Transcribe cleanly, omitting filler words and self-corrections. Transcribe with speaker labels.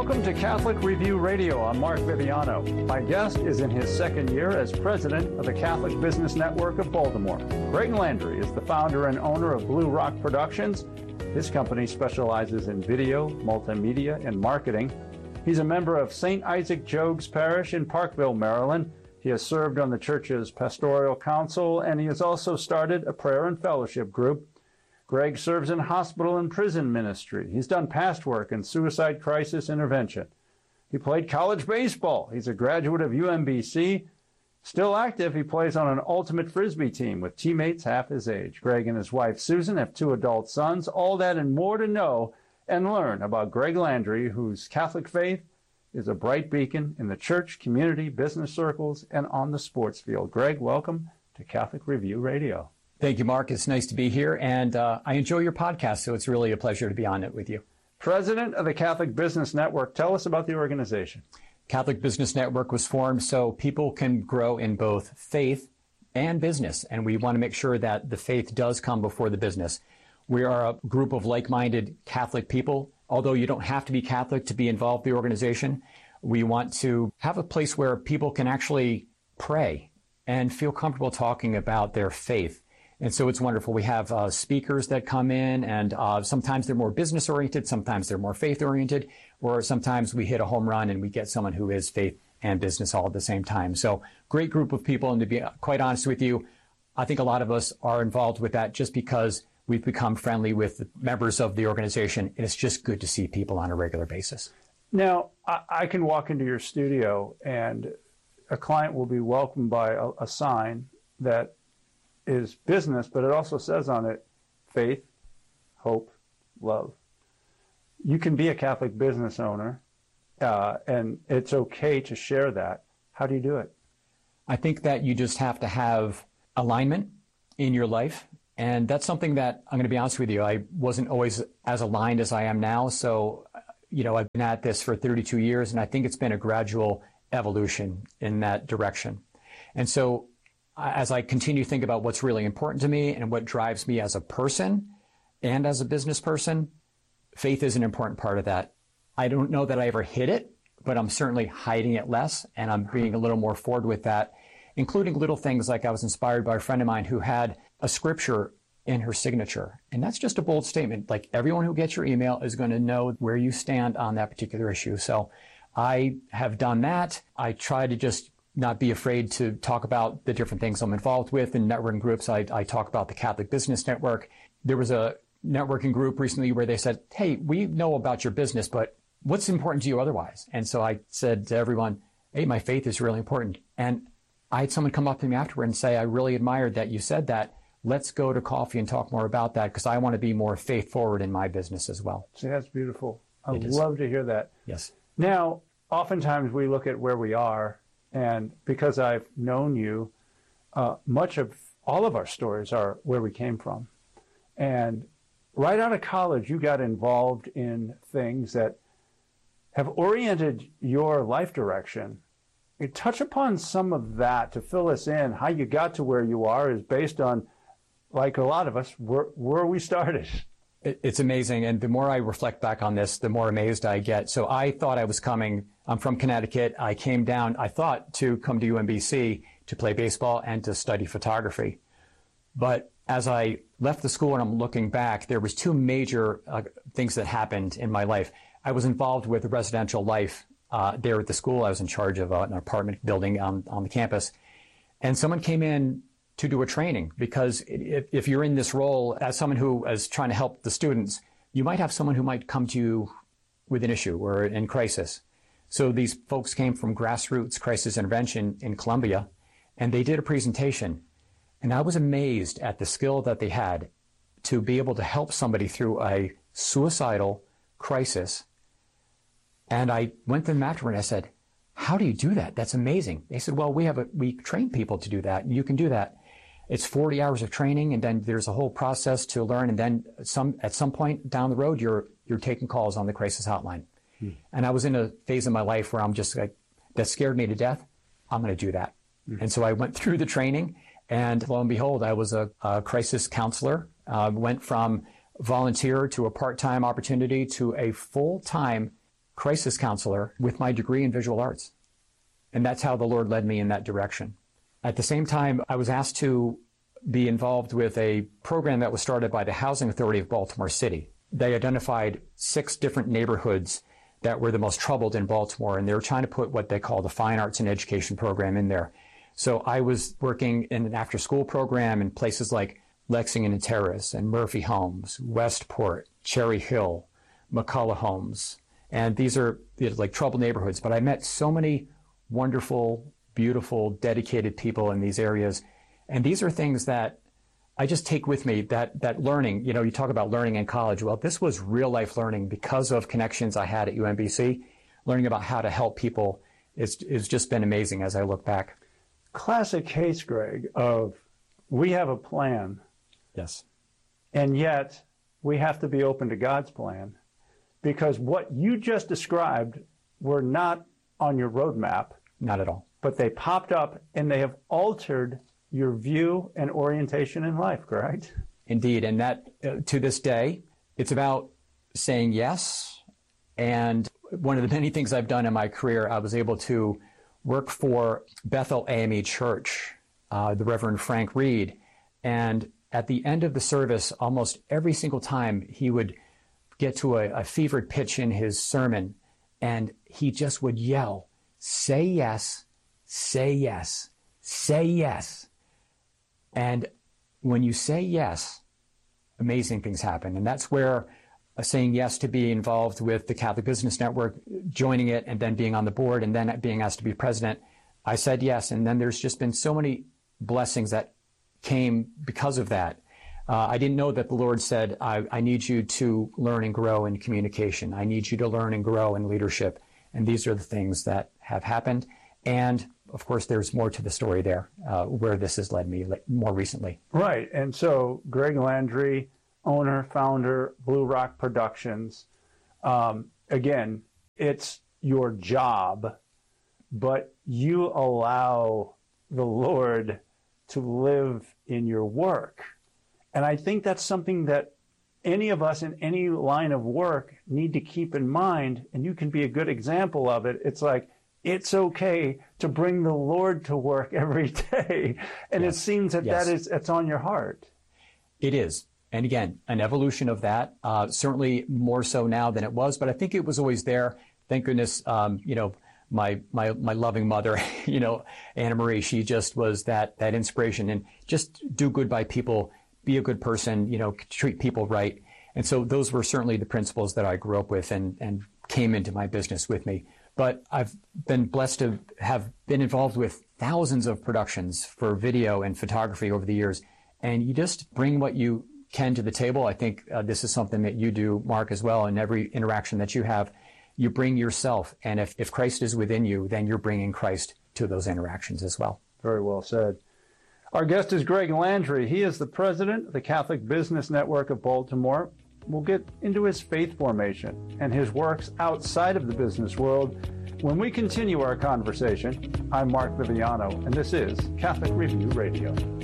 Speaker 1: Welcome to Catholic Review Radio. I'm Mark Viviano. My guest is in his second year as president of the Catholic Business Network of Baltimore. Greg Landry is the founder and owner of Blue Rock Productions. His company specializes in video, multimedia, and marketing. He's a member of St. Isaac Jogues Parish in Parkville, Maryland. He has served on the church's pastoral council, and he has also started a prayer and fellowship group. Greg serves in hospital and prison ministry. He's done past work in suicide crisis intervention. He played college baseball. He's a graduate of UMBC. Still active, he plays on an ultimate Frisbee team with teammates half his age. Greg and his wife Susan have 2 adult sons. All that and more to know and learn about Greg Landry, whose Catholic faith is a bright beacon in the church, community, business circles, and on the sports field. Greg, welcome to Catholic Review Radio.
Speaker 2: Thank you, Mark. It's nice to be here, and I enjoy your podcast, so it's really a pleasure to be on it with you.
Speaker 1: President of the Catholic Business Network, tell us about the organization.
Speaker 2: Catholic Business Network was formed so people can grow in both faith and business, and we want to make sure that the faith does come before the business. We are a group of like-minded Catholic people. Although you don't have to be Catholic to be involved in the organization, we want to have a place where people can actually pray and feel comfortable talking about their faith. And so it's wonderful. We have speakers that come in, and sometimes they're more business-oriented, sometimes they're more faith-oriented, or sometimes we hit a home run and we get someone who is faith and business all at the same time. So great group of people, and to be quite honest with you, I think a lot of us are involved with that just because we've become friendly with the members of the organization, and it's just good to see people on a regular basis.
Speaker 1: Now, I can walk into your studio, and a client will be welcomed by a sign that is business, but it also says on it, faith, hope, love. You can be a Catholic business owner, and it's okay to share that. How do you do it?
Speaker 2: I think that you just have to have alignment in your life. And that's something that, I'm going to be honest with you, I wasn't always as aligned as I am now. So, I've been at this for 32 years, and I think it's been a gradual evolution in that direction. And so as I continue to think about what's really important to me and what drives me as a person and as a business person, faith is an important part of that. I don't know that I ever hit it, but I'm certainly hiding it less, and I'm being a little more forward with that, including little things like I was inspired by a friend of mine who had a scripture in her signature. And that's just a bold statement. Like, everyone who gets your email is going to know where you stand on that particular issue. So I have done that. I try to just not be afraid to talk about the different things I'm involved with in networking groups. I talk about the Catholic Business Network. There was a networking group recently where they said, hey, we know about your business, but what's important to you otherwise? And so I said to everyone, hey, my faith is really important. And I had someone come up to me afterward and say, I really admired that you said that. Let's go to coffee and talk more about that, because I want to be more faith forward in my business as well.
Speaker 1: See, that's beautiful. I love to hear that.
Speaker 2: Yes.
Speaker 1: Now, oftentimes we look at where we are, and because I've known you, much of all of our stories are where we came from. And right out of college, you got involved in things that have oriented your life direction. You touch upon some of that to fill us in. How you got to where you are is based on, like a lot of us, where we started.
Speaker 2: It's amazing. And the more I reflect back on this, the more amazed I get. So I thought I was coming. I'm from Connecticut. I came down, I thought, to come to UMBC to play baseball and to study photography. But as I left the school and I'm looking back, there was 2 major things that happened in my life. I was involved with residential life there at the school. I was in charge of an apartment building on the campus. And someone came in to do a training, because if you're in this role as someone who is trying to help the students, you might have someone who might come to you with an issue or in crisis. So these folks came from Grassroots Crisis Intervention in Columbia, and they did a presentation. And I was amazed at the skill that they had to be able to help somebody through a suicidal crisis. And I went to them afterward and I said, how do you do that? That's amazing. They said, well, we train people to do that, and you can do that. It's 40 hours of training, and then there's a whole process to learn, and then at some point down the road, you're taking calls on the crisis hotline. And I was in a phase of my life where I'm just like, that scared me to death. I'm going to do that. And so I went through the training, and lo and behold, I was a crisis counselor. Went from volunteer to a part-time opportunity to a full-time crisis counselor with my degree in visual arts. And that's how the Lord led me in that direction. At the same time, I was asked to be involved with a program that was started by the Housing Authority of Baltimore City. They identified 6 different neighborhoods that were the most troubled in Baltimore, and they were trying to put what they call the Fine Arts and Education program in there. So I was working in an after-school program in places like Lexington and Terrace and Murphy Homes, Westport, Cherry Hill, McCullough Homes. And these are like troubled neighborhoods. But I met so many wonderful, beautiful, dedicated people in these areas. And these are things that I just take with me, that learning. You talk about learning in college. Well, this was real life learning because of connections I had at UMBC. Learning about how to help people is just been amazing as I look back.
Speaker 1: Classic case, Greg, of we have a plan.
Speaker 2: Yes.
Speaker 1: And yet we have to be open to God's plan, because what you just described were not on your roadmap.
Speaker 2: Not at all.
Speaker 1: But they popped up and they have altered your view and orientation in life, correct?
Speaker 2: Indeed. And that, to this day, it's about saying yes. And one of the many things I've done in my career, I was able to work for Bethel AME Church, the Reverend Frank Reed. And at the end of the service, almost every single time, he would get to a fevered pitch in his sermon, and he just would yell, "Say yes, say yes, say yes." And when you say yes, amazing things happen. And that's where saying yes to be involved with the Catholic Business Network, joining it, and then being on the board, and then being asked to be president, I said yes. And then there's just been so many blessings that came because of that. I didn't know that the Lord said, I need you to learn and grow in communication. I need you to learn and grow in leadership. And these are the things that have happened. And of course, there's more to the story there, where this has led me more recently.
Speaker 1: Right. And so Greg Landry, owner, founder, Blue Rock Productions. Again, it's your job, but you allow the Lord to live in your work. And I think that's something that any of us in any line of work need to keep in mind, and you can be a good example of it. It's like, it's okay to bring the Lord to work every day. And yes. It seems that it's on your heart.
Speaker 2: It is. And again, an evolution of that, certainly more so now than it was, but I think it was always there. Thank goodness, my loving mother, Anna Marie, she just was that inspiration, and just do good by people, be a good person, treat people right. And so those were certainly the principles that I grew up with and came into my business with me. But I've been blessed to have been involved with thousands of productions for video and photography over the years. And you just bring what you can to the table. I think this is something that you do, Mark, as well. In every interaction that you have, you bring yourself. And if Christ is within you, then you're bringing Christ to those interactions as well.
Speaker 1: Very well said. Our guest is Greg Landry. He is the president of the Catholic Business Network of Baltimore. We'll get into his faith formation and his works outside of the business world when we continue our conversation. I'm Mark Viviano, and this is Catholic Review Radio.